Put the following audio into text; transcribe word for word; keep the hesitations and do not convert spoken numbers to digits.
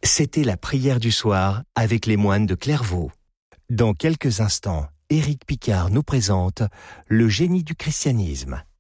C'était la prière du soir avec les moines de Clairvaux. Dans quelques instants, Éric Picard nous présente le génie du christianisme.